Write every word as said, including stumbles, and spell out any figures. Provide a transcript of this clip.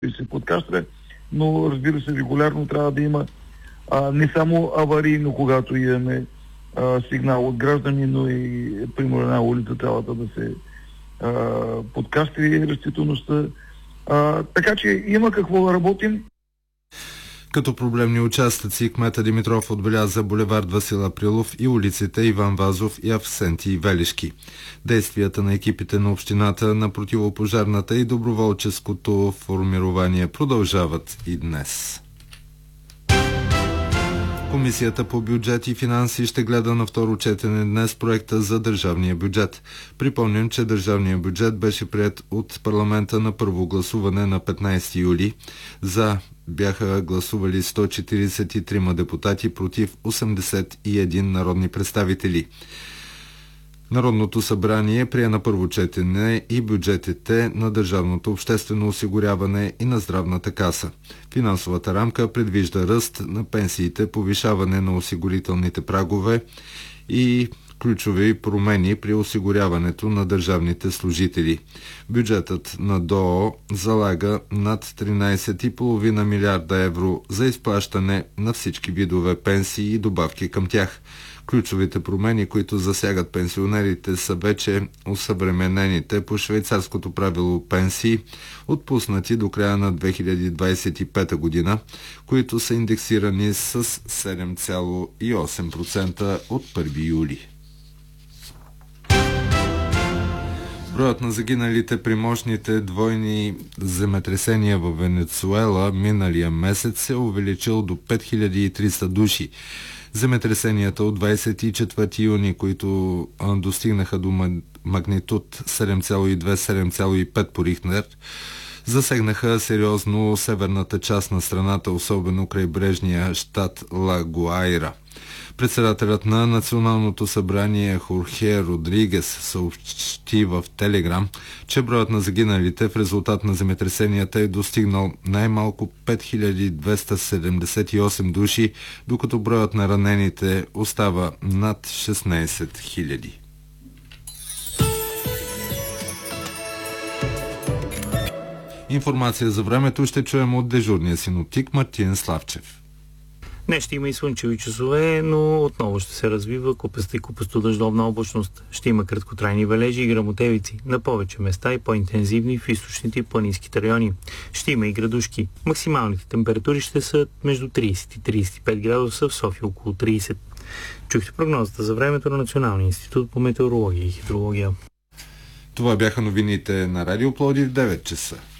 се подкаства, но разбира се, регулярно трябва да има а, не само аварийно, когато имаме а, сигнал от граждани, но и примерно една улица трябва да се а, подкастри растителността. А, така че има какво да работим. Като проблемни участъци кмета Димитров отбеляза булевард Васил Априлов и улиците Иван Вазов и Авсенти Велишки. Действията на екипите на общината, на противопожарната и доброволческото формирование продължават и днес. Комисията по бюджет и финанси ще гледа на второ четене днес проекта за държавния бюджет. Припомням, че държавният бюджет беше приет от парламента на първо гласуване на петнайсети юли. За бяха гласували сто четирийсет и трима депутати против осемдесет и един народни представители. Народното събрание прие на първо четене и бюджетите на държавното обществено осигуряване и на здравната каса. Финансовата рамка предвижда ръст на пенсиите, повишаване на осигурителните прагове и ключови промени при осигуряването на държавните служители. Бюджетът на ДОО залага над тринайсет цяло и пет милиарда евро за изплащане на всички видове пенсии и добавки към тях. Ключовите промени, които засягат пенсионерите, са вече усъвременените по швейцарското правило пенсии, отпуснати до края на две хиляди двайсет и пета година, които са индексирани с седем цяло и осем процента от първи юли. Броят на загиналите при мощните двойни земетресения в Венецуела миналия месец се е увеличил до пет хиляди и триста души. Земетресенията от двайсет и четвърти юни, които достигнаха до магнитуд седем цяло и две - седем цяло и пет по Рихтер, засегнаха сериозно северната част на страната, особено крайбрежния щат Ла Гуайра. Председателят на Националното събрание Хорхе Родригес съобщи в Телеграм, че броят на загиналите в резултат на земетресенията е достигнал най-малко пет хиляди двеста седемдесет и осем души, докато броят на ранените остава над шестнайсет хиляди. Информация за времето ще чуем от дежурния синоптик Мартин Славчев. Днес ще има и слънчеви часове, но отново ще се развива купеста и купесто дъждовна облачност. Ще има краткотрайни валежи и гръмотевици на повече места и по-интензивни в източните и планинските райони. Ще има и градушки. Максималните температури ще са между трийсет и трийсет и пет градуса, в София около трийсет. Чухте прогнозата за времето на Националния институт по метеорология и хидрология. Това бяха новините на Радио Пловдив в девет часа.